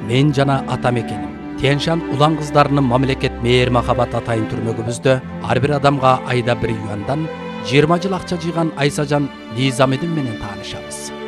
мен жана Атамекеним Тянь-Шань улан кыздарынын мамлекет мээр махабат атайын түрмөгүбүздө ар бир адамга айда 1 юандан 20 жыл акча жыйган Айсажан Низамидин менен таанышабыз.